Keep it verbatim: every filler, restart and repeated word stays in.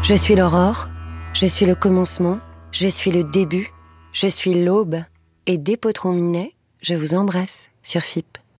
Je suis l'aurore, je suis le commencement, je suis le début, je suis l'aube. Et dès Potron Minet, je vous embrasse sur F I P.